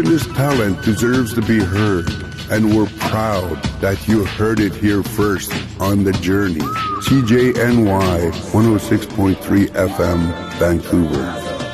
This talent deserves to be heard, and we're proud that you heard it here first on The Journey. CJNY 106.3 FM, Vancouver.